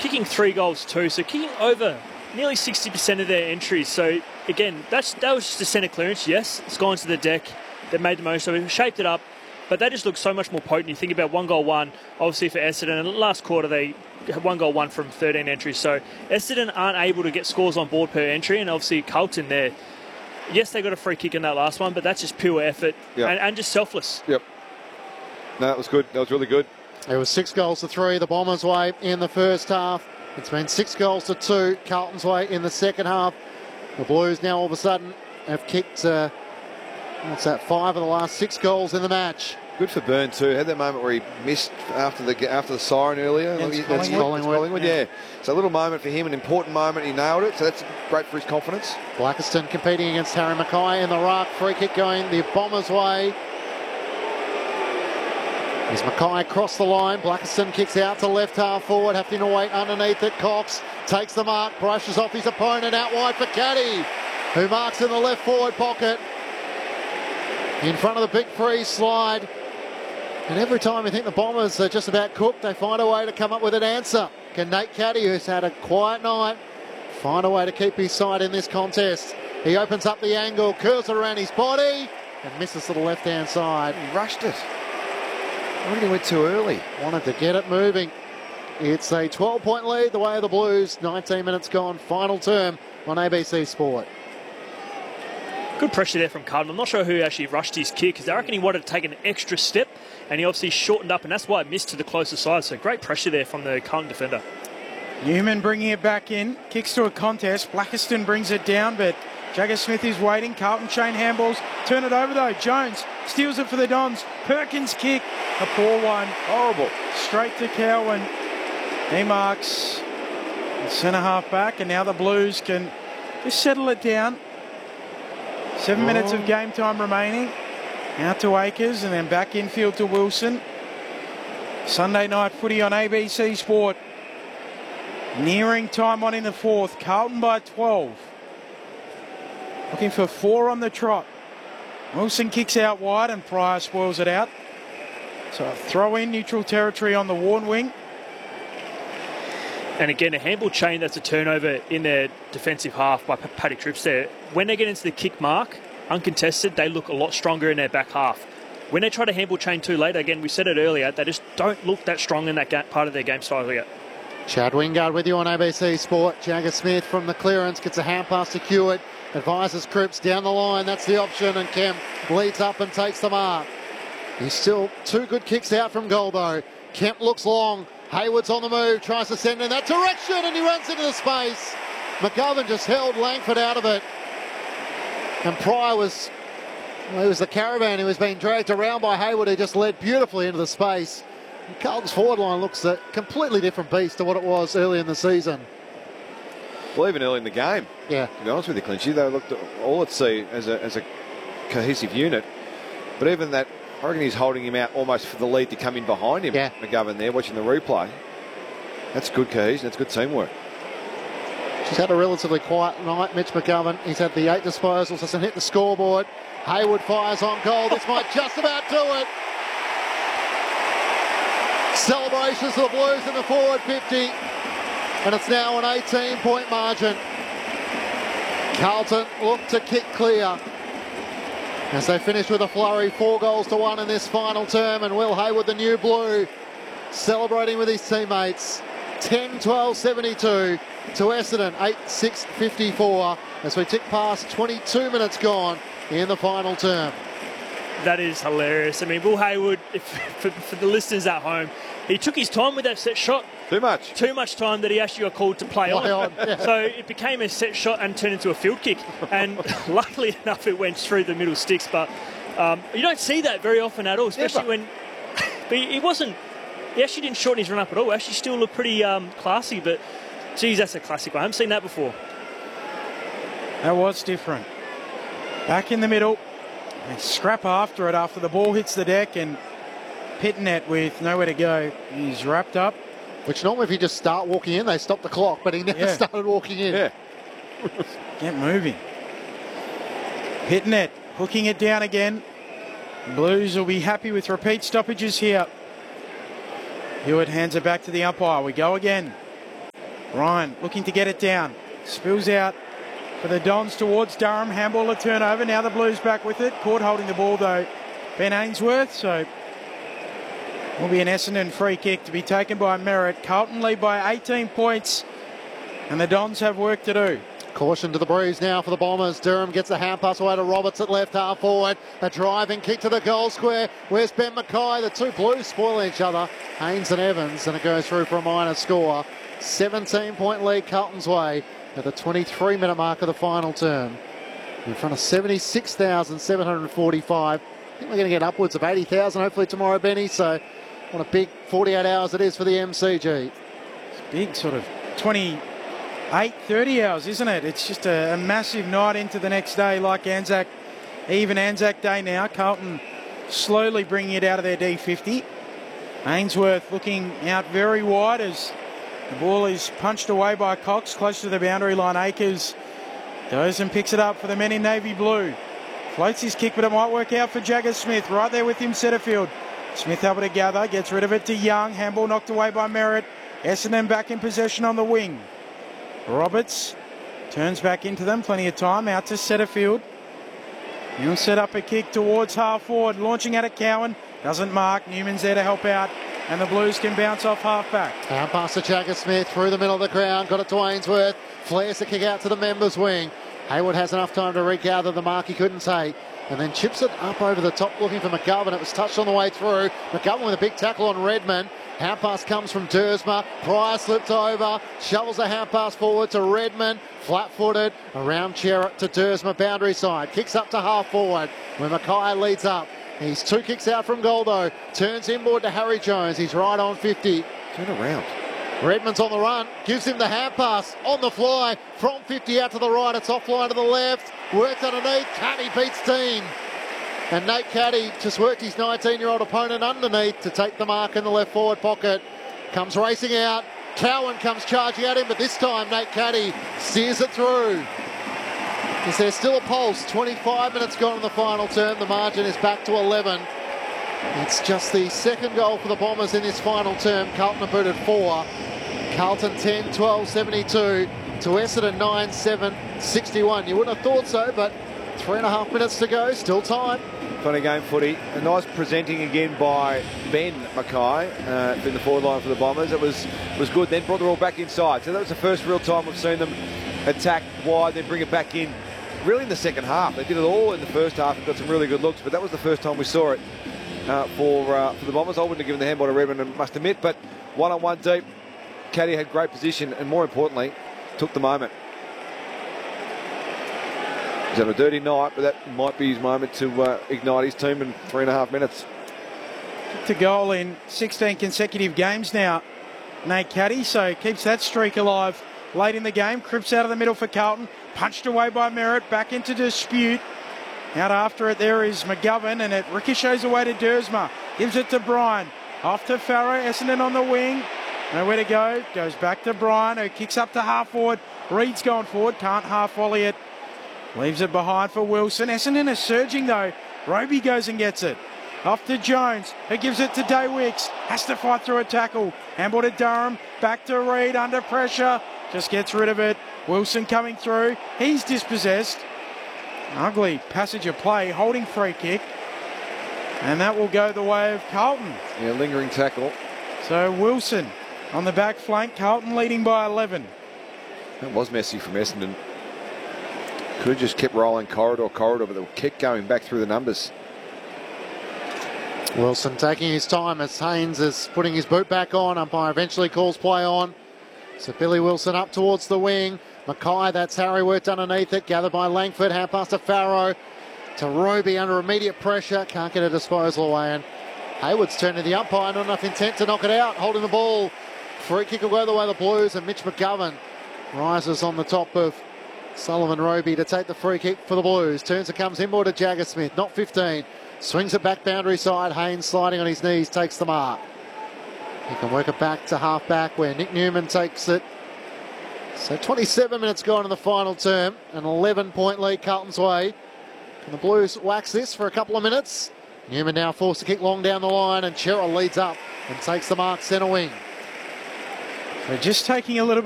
kicking 3 goals too, so kicking over nearly 60% of their entries. So again, that was just a centre clearance. Yes, it's gone to the deck. They made the most of it, shaped it up, but they just look so much more potent. You think about 1 goal 1, obviously for Essendon, and last quarter they had 1 goal 1 from 13 entries. So Essendon aren't able to get scores on board per entry, and obviously Carlton there. Yes, they got a free kick in that last one, but that's just pure effort and just selfless. Yep. No, that was good. That was really good. It was 6 goals to 3 the Bombers' way in the first half. It's been 6 goals to 2 Carlton's way in the second half. The Blues now all of a sudden have kicked, 5 of the last 6 goals in the match. Good for Byrne too. Had that moment where he missed after the siren earlier. That's Collingwood. Yeah. So a little moment for him, an important moment. He nailed it. So that's great for his confidence. Blackiston competing against Harry Mackay in the ruck. Free kick going the Bombers' way. As Mackay across the line, Blackiston kicks out to left half forward, having to wait underneath it. Cox takes the mark, brushes off his opponent out wide for Caddy, who marks in the left forward pocket. In front of the big free slide. And every time you think the Bombers are just about cooked, they find a way to come up with an answer. Can Nate Caddy, who's had a quiet night, find a way to keep his side in this contest? He opens up the angle, curls it around his body, and misses to the left-hand side. He rushed it. I think he went too early. Wanted to get it moving. It's a 12-point lead the way of the Blues. 19 minutes gone, final term on ABC Sport. Good pressure there from Carlton. I'm not sure who actually rushed his kick, because I reckon he wanted to take an extra step, and he obviously shortened up, and that's why it missed to the closer side. So great pressure there from the Carlton defender. Newman bringing it back in, kicks to a contest. Blackiston brings it down, but Jagger Smith is waiting. Carlton chain handballs. Turn it over though. Jones steals it for the Dons. Perkins kick. A poor one. Horrible. Straight to Cowan. He marks the centre half back, and now the Blues can just settle it down. 7 minutes of game time remaining. Out to Akers and then back infield to Wilson. Sunday night footy on ABC Sport. Nearing time on in the fourth. Carlton by 12. Looking for 4 on the trot. Wilson kicks out wide and Pryor spoils it out. So a throw in neutral territory on the Warn wing. And again, a handball chain, that's a turnover in their defensive half by Paddy Cripps there. When they get into the kick mark, uncontested, they look a lot stronger in their back half. When they try to handball chain too late, again, we said it earlier, they just don't look that strong in that part of their game style yet. Chad Wingard with you on ABC Sport. Jagger Smith from the clearance gets a hand pass to Hewitt. Advises Cripps down the line. That's the option, and Kemp leads up and takes the mark. He's still 2 good kicks out from goal though. Kemp looks long. Hayward's on the move, tries to send in that direction, and he runs into the space. McGovern just held Langford out of it. And Pryor was the caravan who was being dragged around by Hayward, who just led beautifully into the space. And Carlton's forward line looks a completely different beast to what it was early in the season. Well, even early in the game. Yeah. To be honest with you, Clinchy, they looked all at sea as a cohesive unit. But even that, I reckon he's holding him out almost for the lead to come in behind him. Yeah. McGovern there, watching the replay. That's good cohesion. That's good teamwork. She's had a relatively quiet night, Mitch McGovern. He's had the 8 disposals, doesn't hit the scoreboard. Hayward fires on goal. This might just about do it. Celebrations for the Blues in the forward 50. And it's now an 18-point margin. Carlton look to kick clear as they finish with a flurry, 4 goals to 1 in this final term. And Will Hayward, the new Blue, celebrating with his teammates. 10-12-72 to Essendon, 8-6-54 as we tick past 22 minutes gone in the final term. That is hilarious. I mean, Will Hayward, for the listeners at home, he took his time with that set shot. Too much. Too much time that he actually got called to play on. Yeah. So it became a set shot and turned into a field kick. And luckily enough, it went through the middle sticks. But you don't see that very often at all, especially when... But he wasn't... He actually didn't shorten his run up at all. He actually still looked pretty classy. But, geez, that's a classic one. I haven't seen that before. That was different. Back in the middle. They scrap after it after the ball hits the deck, and Pitnet with nowhere to go. He's wrapped up. Which normally if you just start walking in, they stop the clock, but he never started walking in. Yeah. Get moving. Pitnet hooking it down again. Blues will be happy with repeat stoppages here. Hewitt hands it back to the umpire. We go again. Ryan looking to get it down. Spills out for the Dons towards Durham. Handball a turnover. Now the Blues back with it. Court holding the ball though. Ben Ainsworth. So will be an Essendon free kick to be taken by Merritt. Carlton lead by 18 points. And the Dons have work to do. Caution to the breeze now for the Bombers. Durham gets a hand pass away to Roberts at left half forward. A driving kick to the goal square. Where's Ben Mackay? The two Blues spoil each other. Haynes and Evans, and it goes through for a minor score. 17-point lead Carlton's way at the 23-minute mark of the final term. In front of 76,745. I think we're going to get upwards of 80,000 hopefully tomorrow, Benny. So what a big 48 hours it is for the MCG. It's big, sort of 30 hours, isn't it? It's just a massive night into the next day, like Anzac, even Anzac Day now. Carlton slowly bringing it out of their D50. Ainsworth looking out very wide as the ball is punched away by Cox, close to the boundary line. Akers goes and picks it up for the men in navy blue. Floats his kick, but it might work out for Jagger Smith. Right there with him, Setterfield. Smith able to gather, gets rid of it to Young. Handball knocked away by Merritt. Essendon back in possession on the wing. Roberts turns back into them, plenty of time, out to Setterfield. He'll set up a kick towards half forward, launching at it Cowan, doesn't mark, Newman's there to help out, and the Blues can bounce off half back. Down past to Jagger Smith, through the middle of the ground, got it to Ainsworth, flares the kick out to the members' wing. Hayward has enough time to regather the mark he couldn't take, and then chips it up over the top looking for McGovern. It was touched on the way through. McGovern with a big tackle on Redmond. Hand pass comes from Dersma. Pryor slipped over, shovels a hand pass forward to Redmond. Flat-footed, around Cherrett to Dersma, boundary side. Kicks up to half forward, where Mackay leads up. He's 2 kicks out from goal though. Turns inboard to Harry Jones. He's right on 50. Turn around. Redmond's on the run, gives him the hand pass on the fly from 50 out to the right. It's offline to the left. Works underneath. Caddy beats Dean. And Nate Caddy just worked his 19-year-old opponent underneath to take the mark in the left forward pocket. Comes racing out. Cowan comes charging at him, but this time Nate Caddy steers it through. Is there still a pulse? 25 minutes gone in the final term. The margin is back to 11. It's just the second goal for the Bombers in this final term. Carlton have booted 4. Carlton 10-12-72 to Essendon 9-7-61. You wouldn't have thought so, but 3.5 minutes to go. Still time. Funny game footy. A nice presenting again by Ben Mackay in the forward line for the Bombers. It was good. Then brought the ball back inside. So that was the first real time we've seen them attack wide, then bring it back in. Really in the second half. They did it all in the first half and got some really good looks, but that was the first time we saw it for the Bombers. I wouldn't have given the handball to Redmond, I must admit, but one-on-one deep. Caddy had great position and more importantly, took the moment. He's had a dirty night, but that might be his moment to ignite his team in 3.5 minutes. To goal in 16 consecutive games now, Nate Caddy, so keeps that streak alive late in the game. Cripps out of the middle for Carlton, punched away by Merritt, back into dispute. Out after it there is McGovern, and it ricochets away to Dersma. Gives it to Bryan, off to Farrow, Essendon on the wing. Nowhere to go, goes back to Bryan, who kicks up to half forward. Reed's going forward, can't half volley it. Leaves it behind for Wilson. Essendon is surging though. Roby goes and gets it. Off to Jones, who gives it to Daywicks. Has to fight through a tackle. Handball to Durham, back to Reed, under pressure. Just gets rid of it. Wilson coming through. He's dispossessed. Ugly passage of play, holding free kick. And that will go the way of Carlton. Yeah, lingering tackle. So Wilson on the back flank. Carlton leading by 11. That was messy from Essendon. Could have just kept rolling corridor, but they kept going back through the numbers. Wilson taking his time as Haynes is putting his boot back on. Umpire eventually calls play on. So Billy Wilson up towards the wing. Mackay, that's Harry, worked underneath it. Gathered by Langford. Hand pass to Farrow. To Roby under immediate pressure. Can't get a disposal away. And Hayward's turned to the umpire. Not enough intent to knock it out. Holding the ball. Free kick will go the way of the Blues. And Mitch McGovern rises on the top of Sullivan Roby to take the free kick for the Blues. Turns it, comes inboard to Jagger Smith. Not 15. Swings it back boundary side. Haynes sliding on his knees. Takes the mark. He can work it back to half back where Nick Newman takes it. So 27 minutes gone in the final term. An 11-point lead Carlton's way. And the Blues wax this for a couple of minutes. Newman now forced to kick long down the line, and Cherrell leads up and takes the mark centre wing. They're just taking a little bit